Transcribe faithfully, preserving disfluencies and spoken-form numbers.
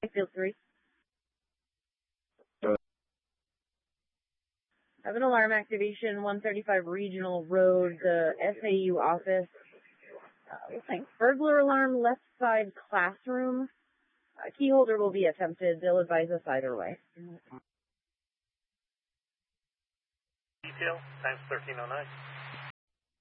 Field three. Uh, I have an alarm activation, one thirty-five Regional Road, the S A U office. Uh, looks burglar alarm, left side classroom. Uh, key holder will be attempted. They'll advise us either way. Detail, times thirteen oh nine.